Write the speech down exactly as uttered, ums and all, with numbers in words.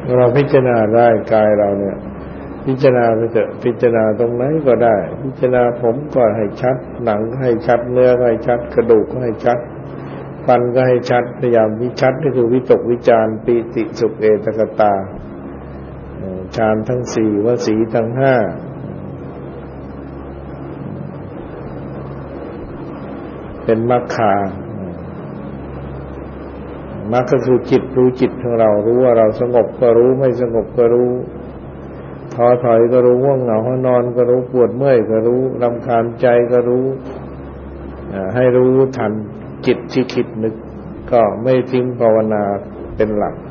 เราพิจารณาได้กายเราเนี่ยพิจารณาไปเถอะพิจารณาตรงไหนก็ได้พิจารณาผมก็ให้ชัดหนังก็ให้ชัดเนื้อก็ให้ชัดกระดูกก็ให้ชัดฟันก็ให้ชัดพยายามวิชัดก็คือวิตกวิจารปิติสุขเอตกตาฌานทั้งสี่วสีทั้งห้าเป็นมรรคามรรคก็คือจิตรู้จิตของเรารู้ว่าเราสงบก็รู้ไม่สงบก็รู้ท้อถอยก็รู้ง่วงเหงาห้อนอนก็รู้ปวดเมื่อยก็รู้รำคาญใจก็รู้ให้รู้ทันจิตที่คิดนึกก็ไม่ทิ้งภาวนาเป็นหลัก